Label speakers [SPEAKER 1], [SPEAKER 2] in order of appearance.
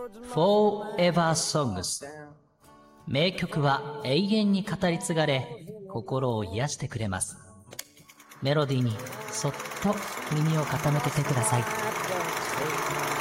[SPEAKER 1] Forever Songs。名曲は永遠に語り継がれ、心を癒してくれます。メロディーにそっと耳を傾けてください。